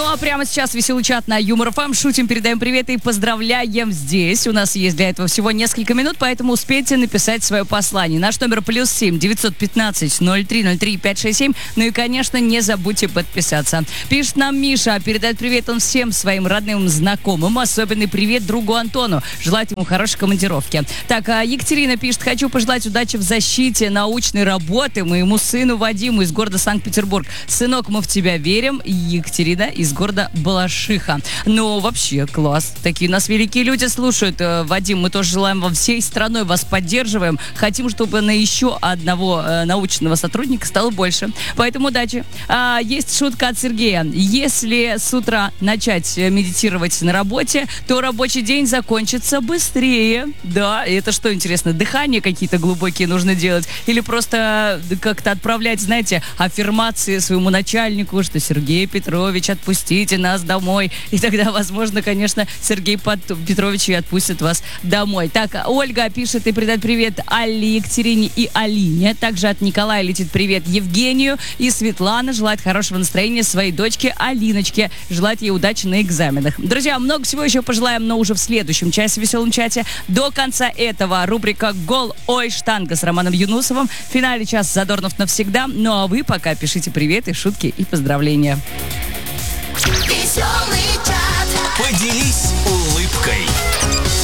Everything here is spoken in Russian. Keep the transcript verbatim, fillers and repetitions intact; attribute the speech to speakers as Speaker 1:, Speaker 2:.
Speaker 1: а прямо сейчас веселый чат на Юмор ФМ. Шутим, передаем привет и поздравляем здесь. У нас есть для этого всего несколько минут, поэтому успейте написать свое послание. Наш номер плюс семь девятьсот пятнадцать ноль три ноль три пять шесть семь. Ну и, конечно, не забудьте подписаться. Пишет нам Миша, передает привет он всем своим родным, знакомым. Особенный привет другу Антону. Желать ему хорошей командировки. Так, а Екатерина пишет, хочу пожелать удачи в защите научной работы моему сыну Вадиму из города Санкт-Петербург. Сынок, мы в тебя верим. Екатерина из города Балашиха. Ну, вообще, класс. Такие нас великие люди слушают. Вадим, мы тоже желаем вам всей страной, вас поддерживаем. Хотим, чтобы на еще одного э, научного сотрудника стало больше. Поэтому удачи. А, есть шутка от Сергея. Если с утра начать медитировать на работе, то рабочий день закончится быстрее. Да, и это что, интересно, дыхание какие-то глубокие нужно делать? Или просто как-то отправлять, знаете, аффирмации своему начальнику, что Сергей Петрович, отпустите нас домой. И тогда, возможно, конечно, Сергей Петрович и отпустит вас домой. Так, Ольга пишет и передает привет Алле, Екатерине и Алине. Также от Николая летит привет Евгению. И Светлана желает хорошего настроения своей дочке Алиночке. Желает ей удачи на экзаменах. Друзья, много всего еще пожелаем, но уже в следующем часе в веселом чате. До конца этого рубрика «Гол, ой, штанга» с Романом Юнусовым. В финале час Задорнов навсегда. Ну а вы пока пишите приветы, шутки и поздравления.
Speaker 2: Поделись улыбкой.